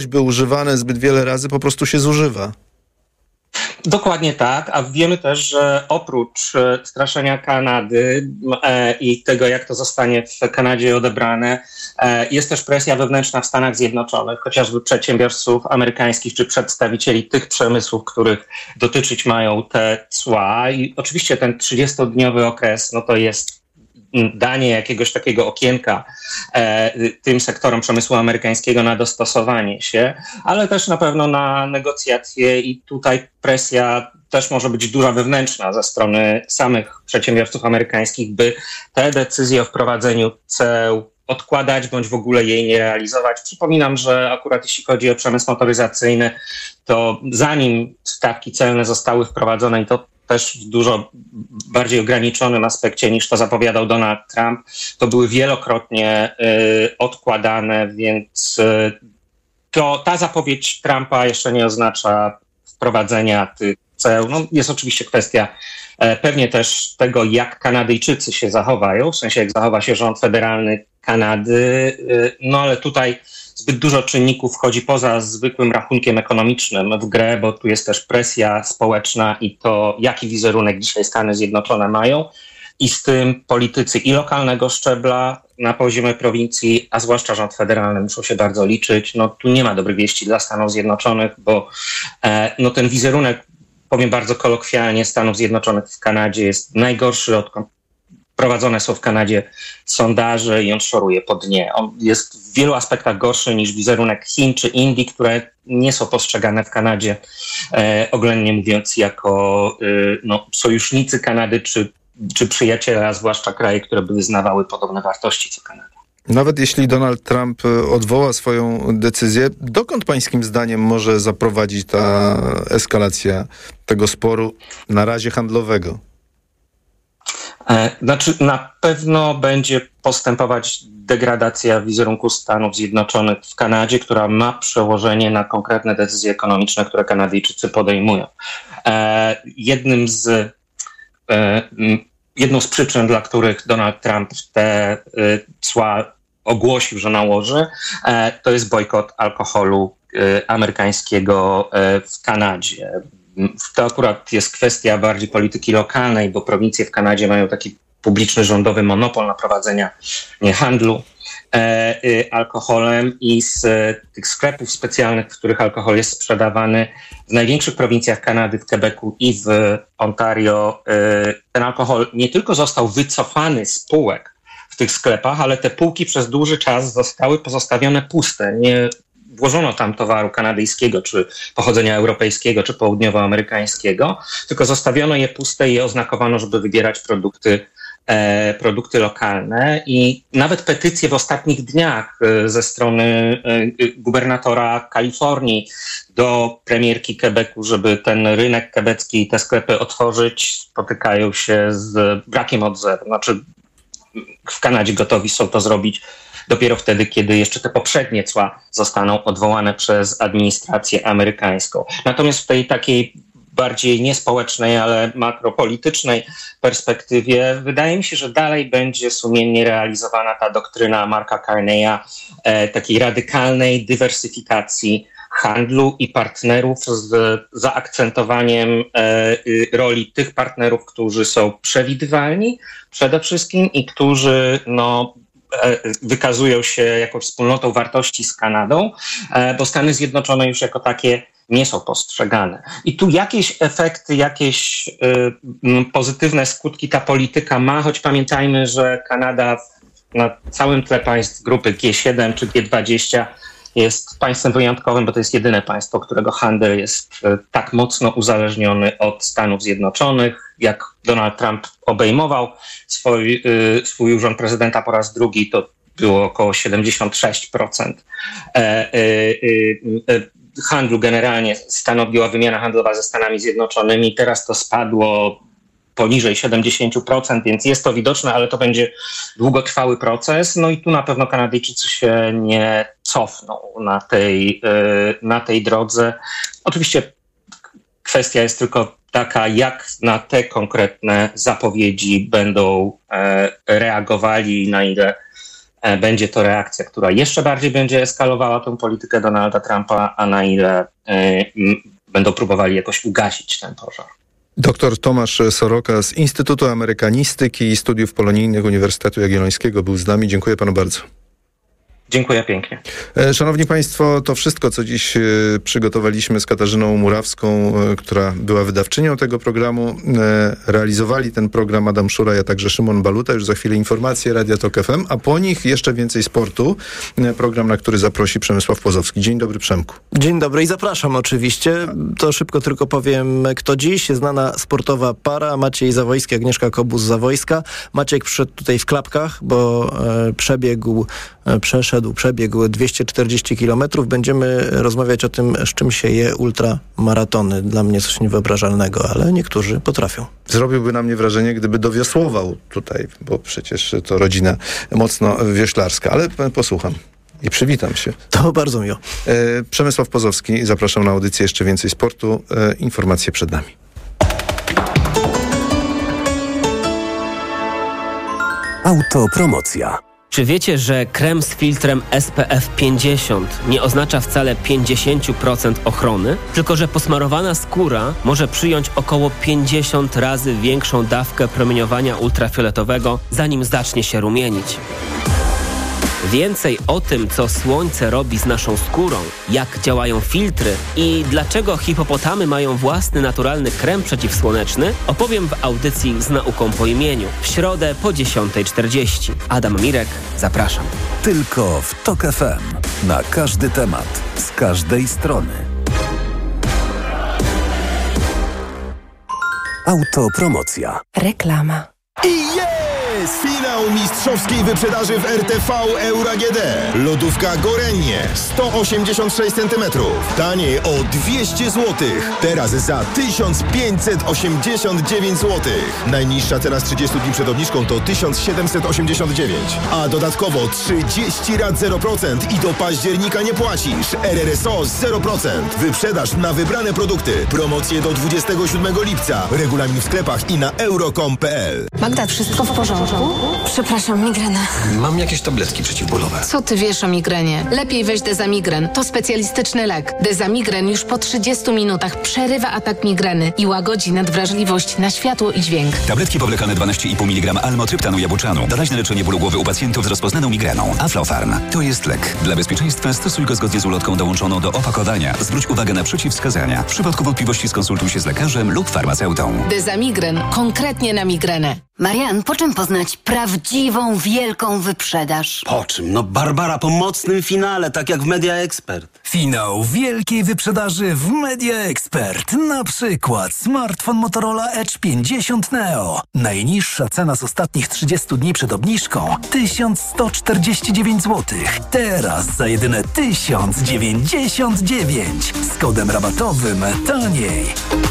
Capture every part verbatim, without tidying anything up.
by używane zbyt wiele razy po prostu się zużywa. Dokładnie tak, a wiemy też, że oprócz straszenia Kanady e, i tego, jak to zostanie w Kanadzie odebrane, e, jest też presja wewnętrzna w Stanach Zjednoczonych, chociażby przedsiębiorców amerykańskich czy przedstawicieli tych przemysłów, których dotyczyć mają te cła. I oczywiście ten trzydziestodniowy okres, no to jest danie jakiegoś takiego okienka e, tym sektorom przemysłu amerykańskiego na dostosowanie się, ale też na pewno na negocjacje i tutaj presja też może być duża wewnętrzna ze strony samych przedsiębiorców amerykańskich, by te decyzje o wprowadzeniu ceł odkładać bądź w ogóle jej nie realizować. Przypominam, że akurat jeśli chodzi o przemysł motoryzacyjny, to zanim stawki celne zostały wprowadzone i to też w dużo bardziej ograniczonym aspekcie niż to zapowiadał Donald Trump, to były wielokrotnie y, odkładane, więc y, to ta zapowiedź Trumpa jeszcze nie oznacza wprowadzenia tych ceł. No, jest oczywiście kwestia e, pewnie też tego, jak Kanadyjczycy się zachowają, w sensie jak zachowa się rząd federalny Kanady, y, no ale tutaj zbyt dużo czynników wchodzi poza zwykłym rachunkiem ekonomicznym w grę, bo tu jest też presja społeczna i to, jaki wizerunek dzisiaj Stany Zjednoczone mają. I z tym politycy i lokalnego szczebla na poziomie prowincji, a zwłaszcza rząd federalny muszą się bardzo liczyć. No tu nie ma dobrych wieści dla Stanów Zjednoczonych, bo e, no, ten wizerunek, powiem bardzo kolokwialnie, Stanów Zjednoczonych w Kanadzie jest najgorszy, odkąd prowadzone są w Kanadzie sondaże i on szoruje po dnie. On jest w wielu aspektach gorszy niż wizerunek Chin czy Indii, które nie są postrzegane w Kanadzie, e, oględnie mówiąc, jako e, no, sojusznicy Kanady czy, czy przyjaciele, a zwłaszcza kraje, które by wyznawały podobne wartości co Kanada. Nawet jeśli Donald Trump odwoła swoją decyzję, dokąd pańskim zdaniem może zaprowadzić ta eskalacja tego sporu na razie handlowego? Znaczy, na pewno będzie postępować degradacja wizerunku Stanów Zjednoczonych w Kanadzie, która ma przełożenie na konkretne decyzje ekonomiczne, które Kanadyjczycy podejmują. E, jednym z, e, jedną z przyczyn, dla których Donald Trump te e, cła ogłosił, że nałoży, e, to jest bojkot alkoholu e, amerykańskiego e, w Kanadzie. To akurat jest kwestia bardziej polityki lokalnej, bo prowincje w Kanadzie mają taki publiczny rządowy monopol na prowadzenie handlu e, e, alkoholem i z e, tych sklepów specjalnych, w których alkohol jest sprzedawany w największych prowincjach Kanady, w Quebecu i w Ontario, e, ten alkohol nie tylko został wycofany z półek w tych sklepach, ale te półki przez dłuży czas zostały pozostawione puste. Nie włożono tam towaru kanadyjskiego, czy pochodzenia europejskiego, czy południowoamerykańskiego, tylko zostawiono je puste i je oznakowano, żeby wybierać produkty, e, produkty lokalne. I nawet petycje w ostatnich dniach e, ze strony e, gubernatora Kalifornii do premierki Quebecu, żeby ten rynek quebecki i te sklepy otworzyć, spotykają się z brakiem odzewu. Znaczy w Kanadzie gotowi są to zrobić dopiero wtedy, kiedy jeszcze te poprzednie cła zostaną odwołane przez administrację amerykańską. Natomiast w tej takiej bardziej niespołecznej, ale makropolitycznej perspektywie wydaje mi się, że dalej będzie sumiennie realizowana ta doktryna Marka Carneya, e, takiej radykalnej dywersyfikacji handlu i partnerów z zaakcentowaniem e, roli tych partnerów, którzy są przewidywalni przede wszystkim i którzy no, wykazują się jako wspólnotą wartości z Kanadą, bo Stany Zjednoczone już jako takie nie są postrzegane. I tu jakieś efekty, jakieś y, pozytywne skutki ta polityka ma, choć pamiętajmy, że Kanada na całym tle państw grupy G siedem czy G dwadzieścia jest państwem wyjątkowym, bo to jest jedyne państwo, którego handel jest tak mocno uzależniony od Stanów Zjednoczonych. Jak Donald Trump obejmował swój, swój urząd prezydenta po raz drugi, to było około siedemdziesiąt sześć procent handlu generalnie stanowiła wymiana handlowa ze Stanami Zjednoczonymi. Teraz to spadło poniżej siedemdziesiąt procent, więc jest to widoczne, ale to będzie długotrwały proces. No i tu na pewno Kanadyjczycy się nie cofną na tej, na tej drodze. Oczywiście kwestia jest tylko taka, jak na te konkretne zapowiedzi będą reagowali i na ile będzie to reakcja, która jeszcze bardziej będzie eskalowała tę politykę Donalda Trumpa, a na ile będą próbowali jakoś ugasić ten pożar. Doktor Tomasz Soroka z Instytutu Amerykanistyki i Studiów Polonijnych Uniwersytetu Jagiellońskiego był z nami. Dziękuję panu bardzo. Dziękuję pięknie. Szanowni Państwo, to wszystko, co dziś przygotowaliśmy z Katarzyną Murawską, która była wydawczynią tego programu. Realizowali ten program Adam Szuraj, a także Szymon Baluta. Już za chwilę informacje Radia Tok F M, a po nich jeszcze więcej sportu. Program, na który zaprosi Przemysław Pozowski. Dzień dobry, Przemku. Dzień dobry i zapraszam oczywiście. To szybko tylko powiem, kto dziś. Znana sportowa para, Maciej Zawojski, Agnieszka Kobus-Zawojska. Maciek przyszedł tutaj w klapkach, bo e, przebiegł, e, przeszedł przebiegł dwieście czterdzieści kilometrów. Będziemy rozmawiać o tym, z czym się je ultramaratony. Dla mnie coś niewyobrażalnego, ale niektórzy potrafią. Zrobiłby na mnie wrażenie, gdyby dowiosłował tutaj, bo przecież to rodzina mocno wioślarska, ale posłucham i przywitam się. To bardzo miło. E, Przemysław Pozowski, zapraszam na audycję Jeszcze Więcej Sportu. E, informacje przed nami. Autopromocja. Czy wiecie, że krem z filtrem S P F pięćdziesiąt nie oznacza wcale pięćdziesiąt procent ochrony, tylko że posmarowana skóra może przyjąć około pięćdziesiąt razy większą dawkę promieniowania ultrafioletowego, zanim zacznie się rumienić? Więcej o tym, co słońce robi z naszą skórą, jak działają filtry i dlaczego hipopotamy mają własny naturalny krem przeciwsłoneczny, opowiem w audycji Z nauką po imieniu w środę po dziesiątej czterdzieści. Adam Mirek, zapraszam. Tylko w Tok F M. Na każdy temat, z każdej strony. Autopromocja. Reklama. I jest finał mistrzowskiej wyprzedaży w R T V Euro A G D. Lodówka Gorenie sto osiemdziesiąt sześć centymetrów. Taniej o dwieście złotych. Teraz za tysiąc pięćset osiemdziesiąt dziewięć złotych. Najniższa cena z trzydziestu dni przed obniżką to tysiąc siedemset osiemdziesiąt dziewięć. A dodatkowo trzydzieści rat zero procent i do października nie płacisz. R R S O zero procent. Wyprzedaż na wybrane produkty. Promocje do dwudziestego siódmego lipca. Regulamin w sklepach i na euro kropka com kropka p l. Magda, wszystko w porządku? Przepraszam, migrena. Mam jakieś tabletki przeciwbólowe. Co ty wiesz o migrenie? Lepiej weź Dezamigren. To specjalistyczny lek. Dezamigren już po trzydziestu minutach przerywa atak migreny i łagodzi nadwrażliwość na światło i dźwięk. Tabletki powlekane dwanaście i pół miligrama almotryptanu jabłczanu. Doraźne leczenie bólu głowy u pacjentów z rozpoznaną migreną. Aflofarm. To jest lek. Dla bezpieczeństwa stosuj go zgodnie z ulotką dołączoną do opakowania. Zwróć uwagę na przeciwwskazania. W przypadku wątpliwości skonsultuj się z lekarzem lub farmaceutą. Dezamigren. Konkretnie na migrenę. Marian, po czym poznać prawdziwą, wielką wyprzedaż? Po czym? No Barbara, po mocnym finale, tak jak w Media Expert. Finał wielkiej wyprzedaży w Media Expert. Na przykład smartfon Motorola Edge pięćdziesiąt Neo. Najniższa cena z ostatnich trzydziestu dni przed obniżką tysiąc sto czterdzieści dziewięć złotych. Teraz za jedyne tysiąc dziewięćdziesiąt dziewięć. Z kodem rabatowym taniej.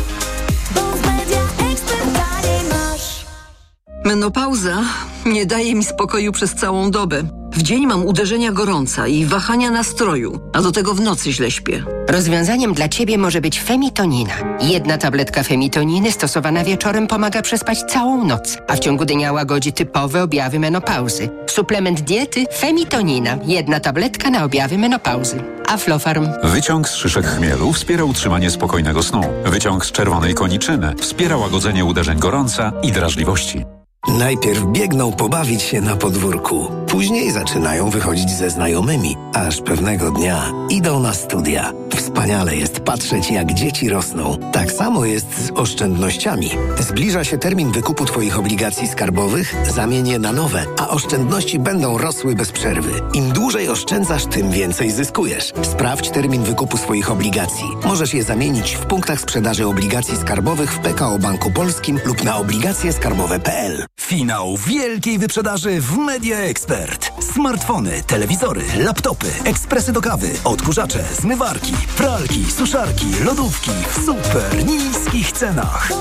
Menopauza nie daje mi spokoju przez całą dobę. W dzień mam uderzenia gorąca i wahania nastroju, a do tego w nocy źle śpię. Rozwiązaniem dla Ciebie może być femitonina. Jedna tabletka femitoniny stosowana wieczorem pomaga przespać całą noc, a w ciągu dnia łagodzi typowe objawy menopauzy. Suplement diety femitonina. Jedna tabletka na objawy menopauzy. Aflofarm. Wyciąg z szyszek chmielu wspiera utrzymanie spokojnego snu. Wyciąg z czerwonej koniczyny wspiera łagodzenie uderzeń gorąca i drażliwości. Najpierw biegną pobawić się na podwórku. Później zaczynają wychodzić ze znajomymi, aż pewnego dnia idą na studia. Wspaniale jest patrzeć, jak dzieci rosną. Tak samo jest z oszczędnościami. Zbliża się termin wykupu Twoich obligacji skarbowych, zamień je na nowe, a oszczędności będą rosły bez przerwy. Im dłużej oszczędzasz, tym więcej zyskujesz. Sprawdź termin wykupu swoich obligacji. Możesz je zamienić w punktach sprzedaży obligacji skarbowych w P K O Banku Polskim lub na obligacje skarbowe kropka p l. Finał wielkiej wyprzedaży w Media Expert. Smartfony, telewizory, laptopy, ekspresy do kawy, odkurzacze, zmywarki, pralki, suszarki, lodówki w super niskich cenach.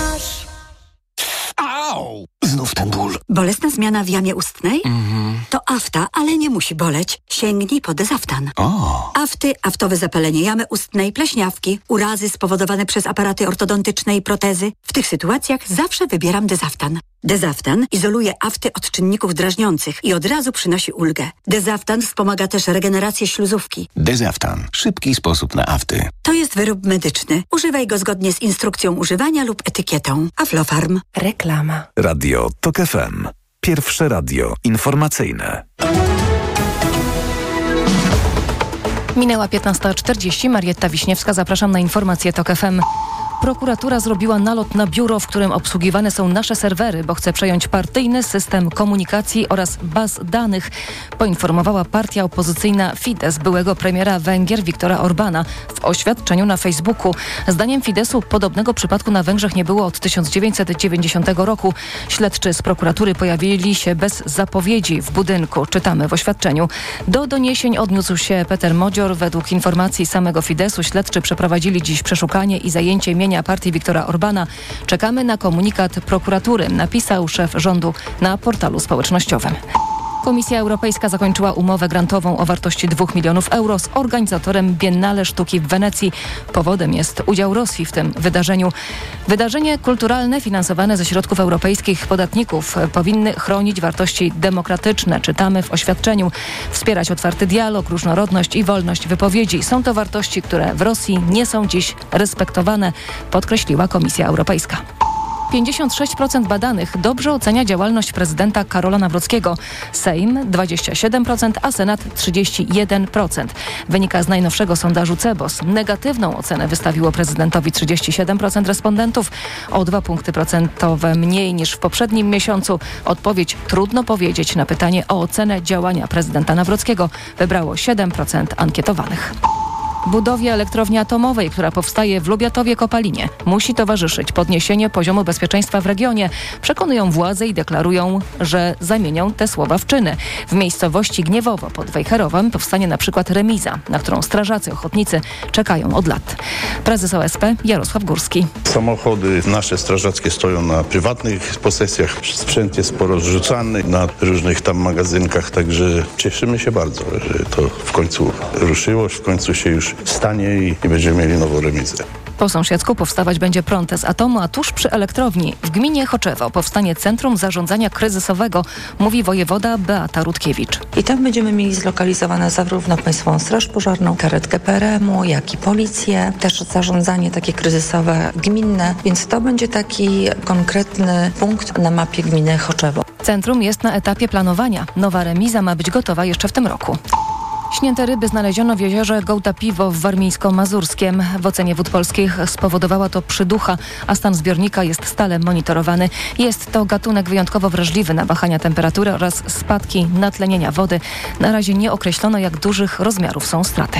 Au! Znów ten ból. Bolesna zmiana w jamie ustnej? Mhm. To afta, ale nie musi boleć. Sięgnij po Dezaftan. O. Afty, aftowe zapalenie jamy ustnej, pleśniawki, urazy spowodowane przez aparaty ortodontyczne i protezy. W tych sytuacjach zawsze wybieram Dezaftan. Dezaftan izoluje afty od czynników drażniących i od razu przynosi ulgę. Dezaftan wspomaga też regenerację śluzówki. Dezaftan. Szybki sposób na afty. To jest wyrób medyczny. Używaj go zgodnie z instrukcją używania lub etykietą. Aflofarm. Reklama. Radio TOK F M. Pierwsze radio informacyjne. Minęła piętnasta czterdzieści. Marietta Wiśniewska. Zapraszam na informacje TOK F M. Prokuratura zrobiła nalot na biuro, w którym obsługiwane są nasze serwery, bo chce przejąć partyjny system komunikacji oraz baz danych, poinformowała partia opozycyjna Fidesz byłego premiera Węgier Viktora Orbana w oświadczeniu na Facebooku. Zdaniem Fideszu podobnego przypadku na Węgrzech nie było od tysiąc dziewięćset dziewięćdziesiątego roku. Śledczy z prokuratury pojawili się bez zapowiedzi w budynku, czytamy w oświadczeniu. Do doniesień odniósł się Peter Modzior. Według informacji samego Fideszu śledczy przeprowadzili dziś przeszukanie i zajęcie mienia partii Viktora Orbana. Czekamy na komunikat prokuratury, napisał szef rządu na portalu społecznościowym. Komisja Europejska zakończyła umowę grantową o wartości dwóch milionów euro z organizatorem Biennale Sztuki w Wenecji. Powodem jest udział Rosji w tym wydarzeniu. Wydarzenie kulturalne finansowane ze środków europejskich podatników powinny chronić wartości demokratyczne, czytamy w oświadczeniu, wspierać otwarty dialog, różnorodność i wolność wypowiedzi. Są to wartości, które w Rosji nie są dziś respektowane, podkreśliła Komisja Europejska. pięćdziesiąt sześć procent badanych dobrze ocenia działalność prezydenta Karola Nawrockiego. Sejm dwadzieścia siedem procent, a Senat trzydzieści jeden procent. Wynika z najnowszego sondażu Cebos. Negatywną ocenę wystawiło prezydentowi trzydzieści siedem procent respondentów, o dwa punkty procentowe mniej niż w poprzednim miesiącu. Odpowiedź trudno powiedzieć na pytanie o ocenę działania prezydenta Nawrockiego wybrało siedem procent ankietowanych. Budowie elektrowni atomowej, która powstaje w Lubiatowie-Kopalinie, musi towarzyszyć podniesienie poziomu bezpieczeństwa w regionie. Przekonują władze i deklarują, że zamienią te słowa w czyny. W miejscowości Gniewowo pod Wejherowem powstanie na przykład remiza, na którą strażacy ochotnicy czekają od lat. Prezes O S P Jarosław Górski. Samochody nasze strażackie stoją na prywatnych posesjach. Sprzęt jest porozrzucany na różnych tam magazynkach, także cieszymy się bardzo, że to w końcu ruszyło, w końcu się już stanie i, i będziemy mieli nową remizę. Po sąsiedzku powstawać będzie prąd z atomu, a tuż przy elektrowni w gminie Choczewo powstanie Centrum Zarządzania Kryzysowego, mówi wojewoda Beata Rutkiewicz. I tam będziemy mieli zlokalizowane zarówno Państwową Straż Pożarną, karetkę P R M u, jak i policję, też zarządzanie takie kryzysowe gminne, więc to będzie taki konkretny punkt na mapie gminy Choczewo. Centrum jest na etapie planowania. Nowa remiza ma być gotowa jeszcze w tym roku. Śnięte ryby znaleziono w jeziorze Gołta Piwo w Warmińsko-Mazurskiem. W ocenie Wód Polskich spowodowała to przyducha, a stan zbiornika jest stale monitorowany. Jest to gatunek wyjątkowo wrażliwy na wahania temperatury oraz spadki natlenienia wody. Na razie nie określono, jak dużych rozmiarów są straty.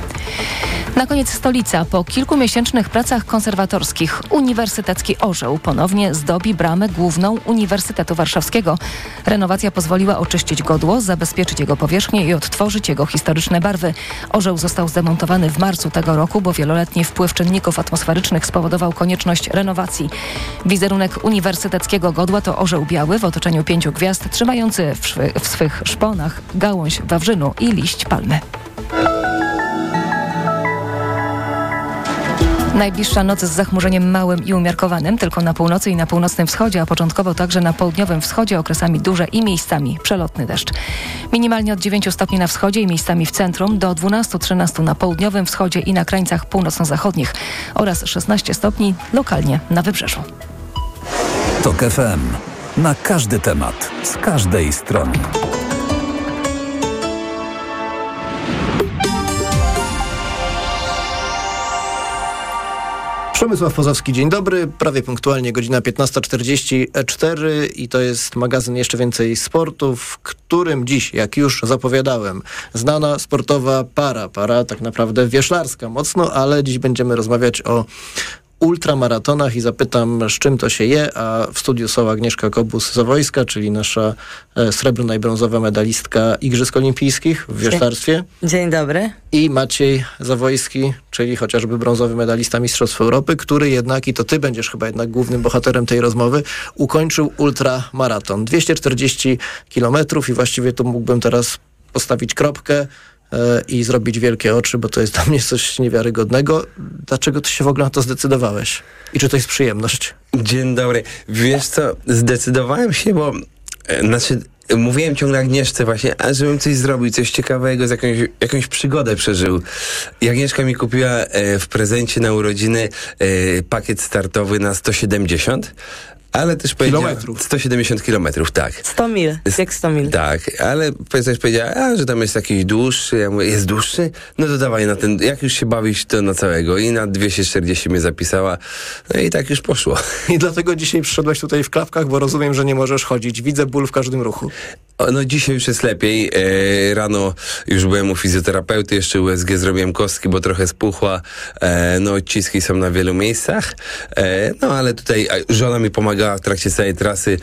Na koniec stolica. Po kilkumiesięcznych pracach konserwatorskich Uniwersytecki Orzeł ponownie zdobi bramę główną Uniwersytetu Warszawskiego. Renowacja pozwoliła oczyścić godło, zabezpieczyć jego powierzchnię i odtworzyć jego historyczne barwy. Orzeł został zdemontowany w marcu tego roku, bo wieloletni wpływ czynników atmosferycznych spowodował konieczność renowacji. Wizerunek uniwersyteckiego godła to orzeł biały w otoczeniu pięciu gwiazd, trzymający w, szwy, w swych szponach gałąź wawrzynu i liść palmy. Najbliższa noc z zachmurzeniem małym i umiarkowanym, tylko na północy i na północnym wschodzie, a początkowo także na południowym wschodzie, okresami duże i miejscami przelotny deszcz. Minimalnie od dziewięciu stopni na wschodzie i miejscami w centrum, do dwunastu trzynastu na południowym wschodzie i na krańcach północno-zachodnich oraz szesnaście stopni lokalnie na wybrzeżu. TOK F M. Na każdy temat, z każdej strony. Przemysław Pozowski, dzień dobry. Prawie punktualnie godzina piętnasta czterdzieści cztery i to jest magazyn Jeszcze Więcej Sportu, w którym dziś, jak już zapowiadałem, znana sportowa para, para tak naprawdę wioślarska mocno, ale dziś będziemy rozmawiać o ultramaratonach i zapytam, z czym to się je, a w studiu są Agnieszka Kobus-Zawojska, czyli nasza e, srebrna i brązowa medalistka Igrzysk Olimpijskich w wioślarstwie. Dzień dobry. I Maciej Zawojski, czyli chociażby brązowy medalista Mistrzostw Europy, który jednak, i to ty będziesz chyba jednak głównym bohaterem tej rozmowy, ukończył ultramaraton. dwieście czterdzieści kilometrów i właściwie tu mógłbym teraz postawić kropkę i zrobić wielkie oczy, bo to jest dla mnie coś niewiarygodnego. Dlaczego ty się w ogóle na to zdecydowałeś? I czy to jest przyjemność? Dzień dobry. Wiesz co, zdecydowałem się, bo znaczy mówiłem ciągle Agnieszce właśnie, a żebym coś zrobił, coś ciekawego, z jakąś, jakąś przygodę przeżył. I Agnieszka mi kupiła e, w prezencie na urodziny e, pakiet startowy na sto siedemdziesiąt. Ale też powiedziała... Kilometrów. sto siedemdziesiąt kilometrów, tak. sto mil, jak sto mil. Tak, ale też powiedziała, a, że tam jest jakiś dłuższy. Ja mówię, jest dłuższy? No to dawaj na ten, jak już się bawisz, to na całego. I na dwieście czterdzieści mnie zapisała. No i tak już poszło. I dlatego dzisiaj przyszedłeś tutaj w klapkach, bo rozumiem, że nie możesz chodzić. Widzę ból w każdym ruchu. O, no dzisiaj już jest lepiej. E, rano już byłem u fizjoterapeuty, jeszcze U S G zrobiłem kostki, bo trochę spuchła. E, no odciski są na wielu miejscach. E, no ale tutaj żona mi pomaga w trakcie całej trasy,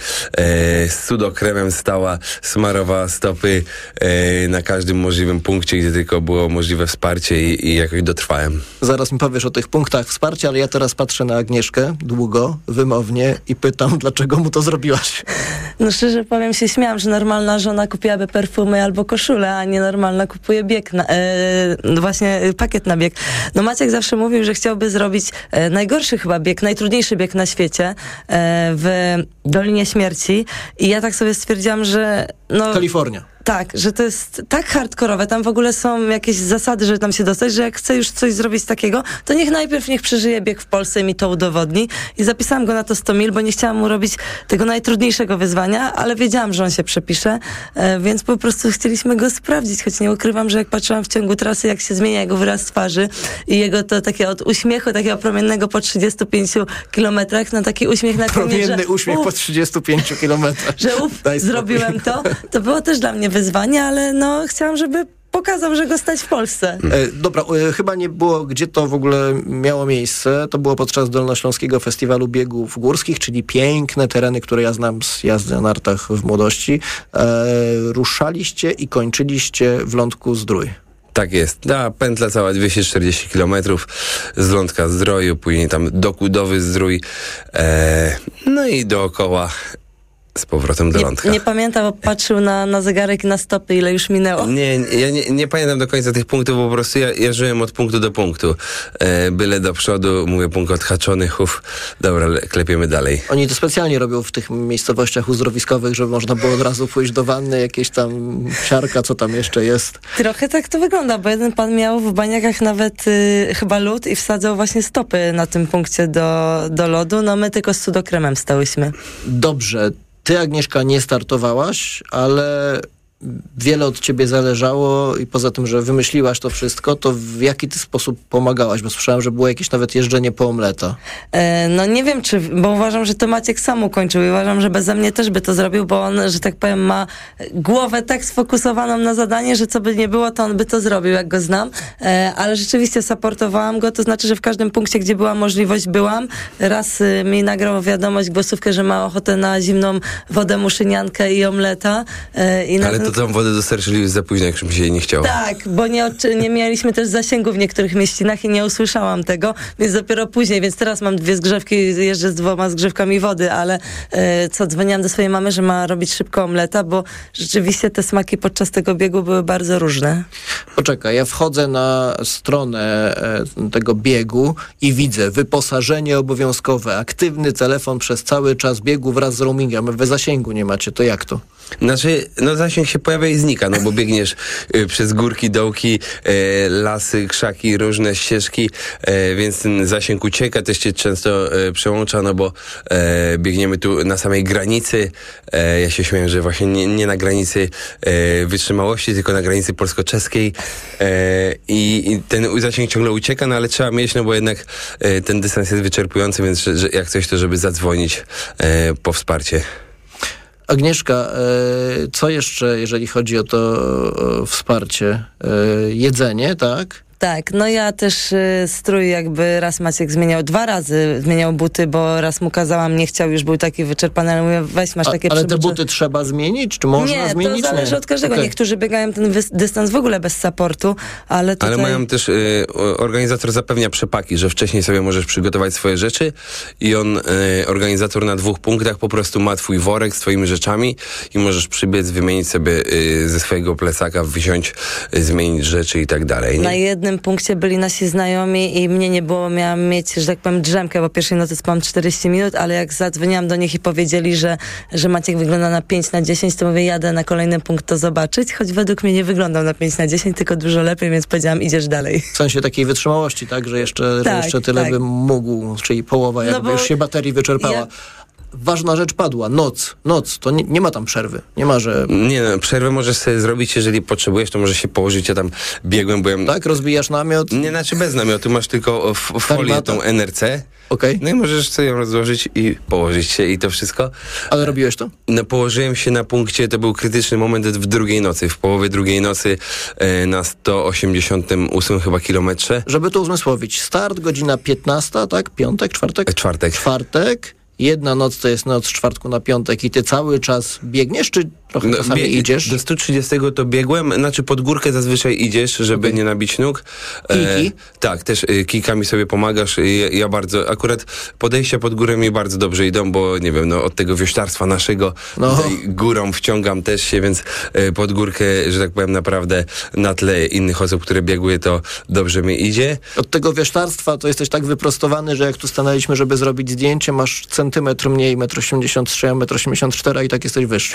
e, z cudokremem stała, smarowała stopy e, na każdym możliwym punkcie, gdzie tylko było możliwe wsparcie i, i jakoś dotrwałem. Zaraz mi powiesz o tych punktach wsparcia, ale ja teraz patrzę na Agnieszkę długo, wymownie i pytam, dlaczego mu to zrobiłaś? No szczerze powiem, się śmiałam, że normalna żona kupiłaby perfumy albo koszulę, a nienormalna kupuje bieg na, e, no właśnie pakiet na bieg. No Maciek zawsze mówił, że chciałby zrobić e, najgorszy chyba bieg, najtrudniejszy bieg na świecie e, w Dolinie Śmierci i ja tak sobie stwierdziłam, że no... Kalifornia. Tak, że to jest tak hardkorowe, tam w ogóle są jakieś zasady, żeby tam się dostać, że jak chce już coś zrobić takiego, to niech najpierw niech przeżyje bieg w Polsce i mi to udowodni. I zapisałam go na to sto mil, bo nie chciałam mu robić tego najtrudniejszego wyzwania, ale wiedziałam, że on się przepisze, e, więc po prostu chcieliśmy go sprawdzić, choć nie ukrywam, że jak patrzyłam w ciągu trasy, jak się zmienia jego wyraz twarzy i jego to takie od uśmiechu, takiego promiennego po trzydziestu pięciu kilometrach, na taki uśmiech na koniec, Promienny że, uśmiech uf, po trzydziestu pięciu kilometrach. Że uf, zrobiłem to. To było też dla mnie wyzwanie, ale no chciałam, żeby pokazał, że go stać w Polsce. E, dobra, e, chyba nie było, gdzie to w ogóle miało miejsce. To było podczas Dolnośląskiego Festiwalu Biegów Górskich, czyli piękne tereny, które ja znam z jazdy na nartach w młodości. E, ruszaliście i kończyliście w Lądku Zdrój. Tak jest. Ta pętla cała dwieście czterdzieści kilometrów z Lądka Zdroju, później tam do Kudowy Zdrój, e, no i dookoła z powrotem do Lądka. Nie, nie pamiętam, bo patrzył na, na zegarek i na stopy, ile już minęło. Nie, ja nie, nie pamiętam do końca tych punktów, bo po prostu ja, ja żyłem od punktu do punktu. E, byle do przodu, mówię, punkt odhaczony, huf, dobra, klepiemy dalej. Oni to specjalnie robią w tych miejscowościach uzdrowiskowych, żeby można było od razu pójść do wanny, jakieś tam siarka, co tam jeszcze jest. Trochę tak to wygląda, bo jeden pan miał w baniakach nawet y, chyba lód i wsadzał właśnie stopy na tym punkcie do, do lodu, no my tylko z cudokremem stałyśmy. Dobrze. Ty, Agnieszka, nie startowałaś, ale wiele od ciebie zależało i poza tym, że wymyśliłaś to wszystko, to w jaki ty sposób pomagałaś? Bo słyszałem, że było jakieś nawet jeżdżenie po omleta. E, no nie wiem, czy, bo uważam, że to Maciek sam ukończył i uważam, że beze mnie też by to zrobił, bo on, że tak powiem, ma głowę tak sfokusowaną na zadanie, że co by nie było, to on by to zrobił, jak go znam. E, ale rzeczywiście supportowałam go, to znaczy, że w każdym punkcie, gdzie była możliwość, byłam. Raz y, mi nagrał wiadomość, głosówkę, że ma ochotę na zimną wodę, muszyniankę i omleta. E, i na Ale to tą wodę dostarczyli już za późno, jak mi się jej nie chciało. Tak, bo nie, nie mieliśmy też zasięgu w niektórych mieścinach i nie usłyszałam tego, więc dopiero później, więc teraz mam dwie zgrzewki, jeżdżę z dwoma zgrzewkami wody, ale e, co, dzwoniłam do swojej mamy, że ma robić szybko omleta, bo rzeczywiście te smaki podczas tego biegu były bardzo różne. Poczekaj, ja wchodzę na stronę e, tego biegu i widzę wyposażenie obowiązkowe, aktywny telefon przez cały czas biegu wraz z roamingiem. Wy zasięgu nie macie, to jak to? Znaczy, no zasięg się pojawia i znika, no bo biegniesz y, przez górki, dołki, y, lasy, krzaki, różne ścieżki, y, więc ten zasięg ucieka, też się często y, przełącza, no bo y, biegniemy tu na samej granicy. Y, ja się śmieję, że właśnie nie, nie na granicy y, wytrzymałości, tylko na granicy polsko-czeskiej y, i, i ten zasięg ciągle ucieka, no ale trzeba mieć, no bo jednak y, ten dystans jest wyczerpujący, więc że, że jak coś, to żeby zadzwonić y, po wsparcie. Agnieszka, co jeszcze, jeżeli chodzi o to o wsparcie? Jedzenie, tak? Tak, no ja też y, strój jakby raz Maciek zmieniał, dwa razy zmieniał buty, bo raz mu kazałam, nie chciał, już był taki wyczerpany, ale mówię, weź masz A, takie ale przybycze... te buty trzeba zmienić? Czy można nie, zmienić? Nie, to zależy od każdego. Okay. Niektórzy biegają ten wys- dystans w ogóle bez supportu, ale tutaj... Ale mają też, y, organizator zapewnia przepaki, że wcześniej sobie możesz przygotować swoje rzeczy i on, y, organizator na dwóch punktach po prostu ma twój worek z twoimi rzeczami i możesz przybiec, wymienić sobie y, ze swojego plecaka, wziąć, y, zmienić rzeczy i tak dalej. Nie? Na jednym punkcie byli nasi znajomi i mnie nie było, miałam mieć, że tak powiem, drzemkę, bo pierwszej nocy spałam czterdzieści minut, ale jak zadzwoniłam do nich i powiedzieli, że, że Maciek wygląda na pięć na dziesięć, to mówię, jadę na kolejny punkt to zobaczyć, choć według mnie nie wyglądał na pięć na dziesięć, tylko dużo lepiej, więc powiedziałam, idziesz dalej. W sensie takiej wytrzymałości, tak? Że jeszcze, tak, że jeszcze tyle tak. bym mógł, czyli połowa jakby no już się baterii wyczerpała. Ja... Ważna rzecz padła. Noc. Noc. To nie, nie ma tam przerwy. Nie ma, że... Nie no, przerwę możesz sobie zrobić, jeżeli potrzebujesz, to możesz się położyć. Ja tam biegłem, byłem... Tak? Rozbijasz namiot? Nie, znaczy bez namiotu. Masz tylko f- folię tą N R C. Okej. Okay. No i możesz sobie ją rozłożyć i położyć się i to wszystko. Ale robiłeś to? No położyłem się na punkcie, to był krytyczny moment w drugiej nocy, w połowie drugiej nocy e, na sto osiemdziesiątym ósmym chyba kilometrze. Żeby to uzmysłowić. Start godzina piętnasta, tak? Piątek, czwartek? E, czwartek. Czwartek. Jedna noc to jest noc z czwartku na piątek i ty cały czas biegniesz, czy trochę no, czasami bieg, idziesz? Do stu trzydziestego to biegłem, znaczy pod górkę zazwyczaj idziesz, żeby okay. nie nabić nóg. Kiki? E, tak, też e, kikami sobie pomagasz. Ja, ja bardzo, akurat podejścia pod górę mi bardzo dobrze idą, bo nie wiem, no od tego wioślarstwa naszego no. tutaj górą wciągam też się, więc e, pod górkę, że tak powiem, naprawdę na tle innych osób, które biegły, to dobrze mi idzie. Od tego wioślarstwa to jesteś tak wyprostowany, że jak tu stanęliśmy, żeby zrobić zdjęcie, masz centymetr mniej, metr osiemdziesiąt trzy, metr osiemdziesiąt cztery i tak jesteś wyższy.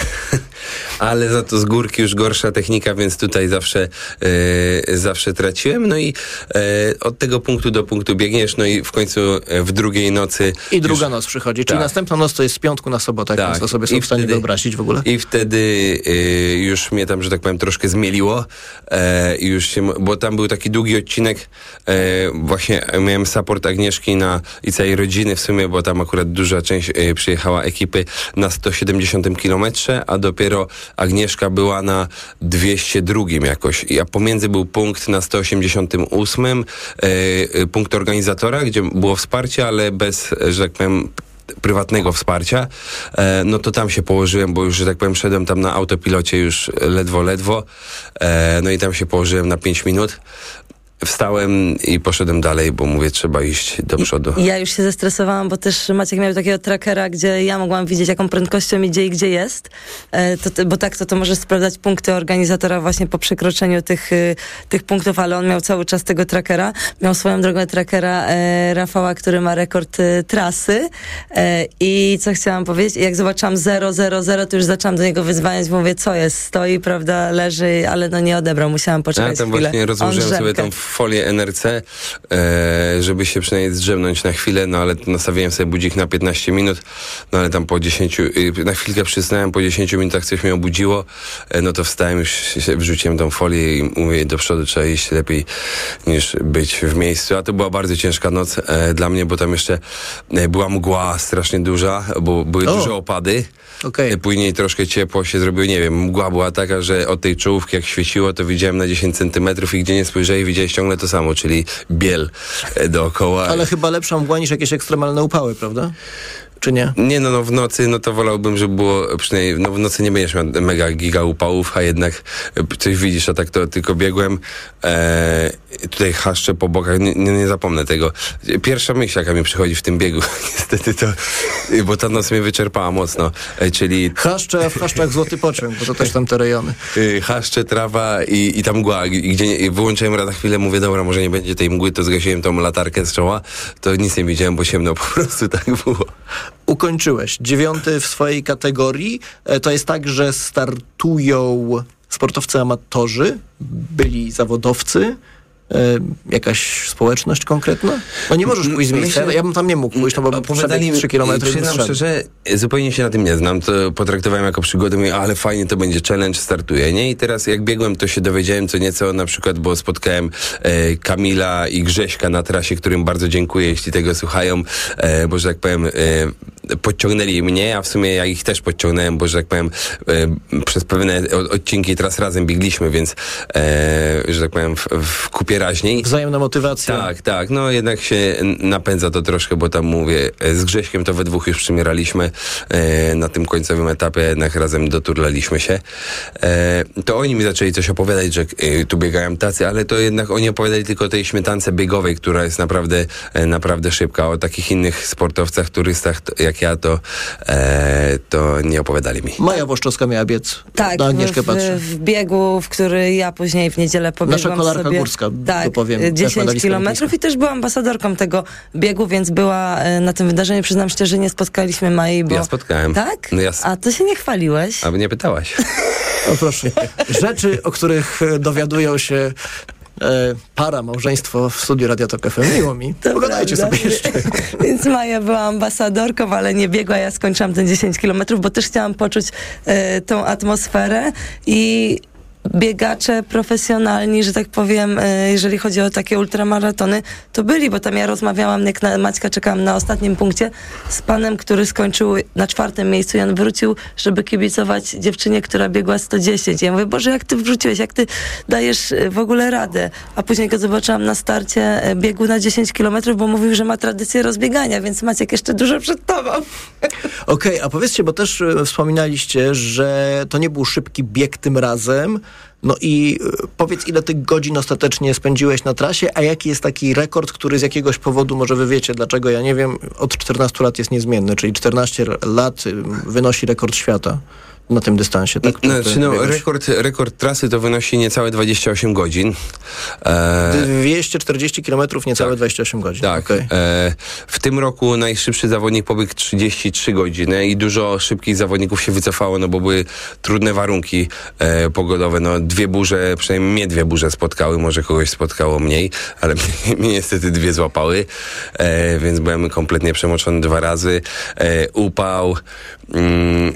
Ale za to z górki już gorsza technika, więc tutaj zawsze e, zawsze traciłem. No i e, od tego punktu do punktu biegniesz, no i w końcu w drugiej nocy... I druga już, noc przychodzi, czyli tak. następna noc to jest z piątku na sobotę, tak. Państwo sobie są w stanie wyobrazić w ogóle. I wtedy e, już mnie tam, że tak powiem, troszkę zmieliło. E, już się, bo tam był taki długi odcinek, e, właśnie miałem support Agnieszki na, i całej rodziny w sumie, bo tam akurat duża część e, przyjechała ekipy na sto siedemdziesiątym kilometrze, a dopiero Agnieszka była na dwieście drugim jakoś. A pomiędzy był punkt na sto osiemdziesiątym ósmym, e, punkt organizatora, gdzie było wsparcie, ale bez, że tak powiem, prywatnego wsparcia, e, no to tam się położyłem, bo już, że tak powiem, szedłem tam na autopilocie już ledwo, ledwo. E, no i tam się położyłem na pięć minut. Wstałem i poszedłem dalej, bo mówię, trzeba iść do przodu. Ja już się zestresowałam, bo też Maciek miał takiego trackera, gdzie ja mogłam widzieć, jaką prędkością idzie i gdzie jest, e, to, bo tak to, to możesz sprawdzać punkty organizatora właśnie po przekroczeniu tych, y, tych punktów, ale on miał cały czas tego trackera. Miał swoją drogą trackera e, Rafała, który ma rekord y, trasy e, i co chciałam powiedzieć, jak zobaczyłam zero zero zero, to już zaczęłam do niego wyzwaniać, bo mówię, co jest, stoi, prawda, leży, ale no nie odebrał, musiałam poczekać ja tam chwilę. Właśnie rozłożyłem sobie tą folię N R C, e, żeby się przynajmniej zdrzemnąć na chwilę, no ale nastawiłem sobie budzik na piętnaście minut, no ale tam po dziesięciu, y, na chwilkę przysnąłem, po dziesięciu minutach coś mnie obudziło, e, no to wstałem, już się wrzuciłem tą folię i mówię, do przodu trzeba iść lepiej niż być w miejscu, a to była bardzo ciężka noc e, dla mnie, bo tam jeszcze e, była mgła strasznie duża, bo były o. duże opady. Okay. Później troszkę ciepło się zrobiło, nie wiem, mgła była taka, że od tej czołówki jak świeciło, to widziałem na dziesięć centymetrów i gdzie nie spojrzeli, widziałeś ciągle to samo, czyli biel dookoła. Ale chyba lepsza mgła niż jakieś ekstremalne upały, prawda? Czy nie? Nie, no, no w nocy, no to wolałbym, żeby było przynajmniej, no w nocy nie będziesz miał mega giga upałów, a jednak coś widzisz, a tak to tylko biegłem. E, tutaj chaszcze po bokach, nie, nie, nie zapomnę tego. Pierwsza myśl, jaka mi przychodzi w tym biegu, niestety to, bo ta noc mnie wyczerpała mocno, e, czyli... Chaszcze, a w chaszczach złoty pociąg, bo to też tam te rejony. E, chaszcze, trawa i, i tam mgła, gdzie nie, wyłączyłem raz na chwilę, mówię, dobra, może nie będzie tej mgły, to zgasiłem tą latarkę z czoła, to nic nie widziałem, bo ciemno po prostu tak było. Ukończyłeś dziewiąty w swojej kategorii. To jest tak, że startują sportowcy amatorzy, byli zawodowcy, e, jakaś społeczność konkretna? No nie możesz pójść z miejsca. Myślę, ja bym tam nie mógł pójść, no bo opowiadali trzy kilometry. Przyznam szczerze, zupełnie się na tym nie znam. To potraktowałem jako przygodę, mówię, ale fajnie, to będzie challenge, startuję, nie? I teraz jak biegłem, to się dowiedziałem co nieco, na przykład, bo spotkałem e, Kamila i Grześka na trasie, którym bardzo dziękuję, jeśli tego słuchają, e, bo że tak powiem, e, podciągnęli mnie, a w sumie ja ich też podciągnąłem, bo, że tak powiem, e, przez pewne odcinki teraz razem biegliśmy, więc, e, że tak powiem, w, w kupie raźniej. Wzajemna motywacja. Tak, tak, no jednak się napędza to troszkę, bo tam mówię, z Grześkiem to we dwóch już przymieraliśmy e, na tym końcowym etapie, jednak razem doturlaliśmy się. E, to oni mi zaczęli coś opowiadać, że e, tu biegają tacy, ale to jednak oni opowiadali tylko o tej śmietance biegowej, która jest naprawdę, e, naprawdę szybka. O takich innych sportowcach, turystach to, jak ja, to, e, to nie opowiadali mi. Maja Włoszczowska miała biec. Tak, na Agnieszkę w, patrzy. w biegu, w który ja później w niedzielę pobiegłam Nasza kolarka sobie. górska, tak, to powiem. dziesięć kilometrów i też była ambasadorką tego biegu, więc była e, na tym wydarzeniu. Przyznam szczerze, nie spotkaliśmy Mai, bo... Ja spotkałem. Tak? No ja... A to się nie chwaliłeś? A nie pytałaś. O proszę. Rzeczy, o których dowiadują się e, para, małżeństwo w studiu Radia Tok F M. Miło mi. To Pogadajcie prawda. sobie jeszcze. Więc Maja była ambasadorką, ale nie biegła. Ja skończyłam ten dziesięć kilometrów, bo też chciałam poczuć e, tą atmosferę i biegacze profesjonalni, że tak powiem, jeżeli chodzi o takie ultramaratony, to byli, bo tam ja rozmawiałam, jak na Maćka czekałam na ostatnim punkcie z panem, który skończył na czwartym miejscu i on wrócił, żeby kibicować dziewczynie, która biegła sto dziesięć. Ja mówię, Boże, jak ty wróciłeś, jak ty dajesz w ogóle radę? A później go zobaczyłam na starcie biegu na dziesięć kilometrów, bo mówił, że ma tradycję rozbiegania, więc Maciek jeszcze dużo przed tobą. Okej, okay, a powiedzcie, bo też wspominaliście, że to nie był szybki bieg tym razem. No i powiedz, ile tych godzin ostatecznie spędziłeś na trasie, a jaki jest taki rekord, który z jakiegoś powodu, może wy wiecie dlaczego, ja nie wiem, od czternastu lat jest niezmienny, czyli czternaście lat wynosi rekord świata na tym dystansie, tak? Znaczy, no, rekord, rekord trasy to wynosi niecałe dwadzieścia osiem godzin. E... dwieście czterdzieści kilometrów, niecałe tak. dwadzieścia osiem godzin. Tak. Okay. E... W tym roku najszybszy zawodnik pobiegł trzydzieści trzy godziny i dużo szybkich zawodników się wycofało, no bo były trudne warunki e, pogodowe. No, dwie burze, przynajmniej mnie dwie burze spotkały, może kogoś spotkało mniej, ale mnie, mnie niestety dwie złapały, e, więc byłem kompletnie przemoczony dwa razy. E, upał. Mm,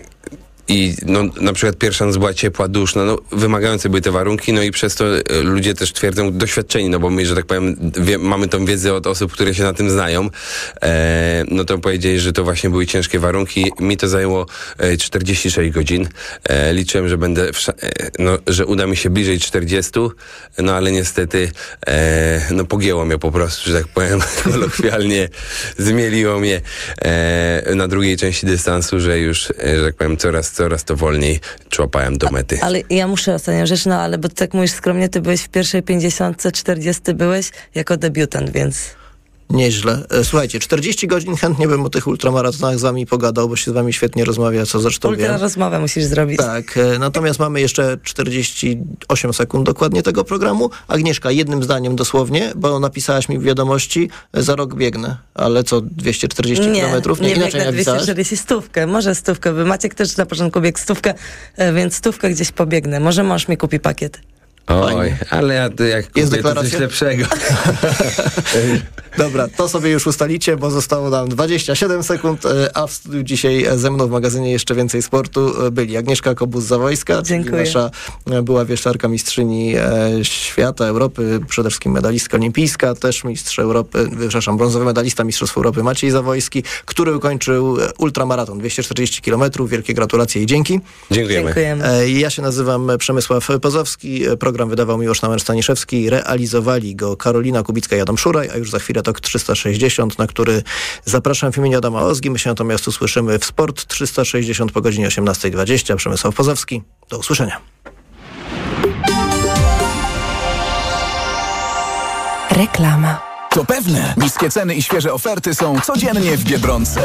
I no, na przykład pierwsza noc była ciepła, duszna, no, wymagające były te warunki, no i przez to ludzie też twierdzą, doświadczeni, no bo my, że tak powiem, wie, mamy tą wiedzę od osób, które się na tym znają, e, no to powiedzieli, że to właśnie były ciężkie warunki. Mi to zajęło e, czterdzieści sześć godzin. E, liczyłem, że będę, w, e, no, że uda mi się bliżej czterdziestu, no ale niestety, e, no pogięło mnie po prostu, że tak powiem, kolokwialnie zmieliło mnie e, na drugiej części dystansu, że już, e, że tak powiem, coraz coraz to wolniej człapałem do mety. Ale ja muszę ostatnią rzecz, no ale bo ty tak mówisz skromnie, ty byłeś w pierwszej pięćdziesiątce, czterdziesty byłeś jako debiutant, więc... Nieźle. Słuchajcie, czterdzieści godzin chętnie bym o tych ultramaratonach z wami pogadał, bo się z wami świetnie rozmawia, co zresztą Ultra wiem. rozmowę musisz zrobić. Tak, natomiast mamy jeszcze czterdzieści osiem sekund dokładnie tego programu. Agnieszka, jednym zdaniem dosłownie, bo napisałaś mi w wiadomości, za rok biegnę, ale co, dwieście czterdzieści kilometrów? Nie, nie inaczej biegnę dwieście czterdzieści, stówkę, może stówkę, by Maciek też na początku biegł stówkę, więc stówkę gdzieś pobiegnę. Może mąż mi kupi pakiet. Oj, fajnie. Ale ja jak jest kupię, to coś lepszego. Dobra, to sobie już ustalicie, bo zostało nam dwadzieścia siedem sekund, a w studiu dzisiaj ze mną w magazynie Jeszcze Więcej Sportu byli Agnieszka Kobus-Zawojska, czyli nasza była wieszczarka, mistrzyni świata, Europy, przede wszystkim medalistka olimpijska, też mistrz Europy, przepraszam, brązowy medalista Mistrzostw Europy Maciej Zawojski, który ukończył ultramaraton, dwieście czterdzieści kilometrów. Wielkie gratulacje i dzięki. Dziękujemy. Dziękujemy. Ja się nazywam Przemysław Pozowski, program wydawał Miłosz Staniszewski, realizowali go Karolina Kubicka i Adam Szuraj, a już za chwilę Tok trzysta sześćdziesiąt, na który zapraszam w imieniu Adama Ozgi. My się natomiast usłyszymy w Sport trzysta sześćdziesiąt po godzinie osiemnasta dwadzieścia. Przemysław Pozowski. Do usłyszenia. Reklama. To pewne, niskie ceny i świeże oferty są codziennie w Biedronce.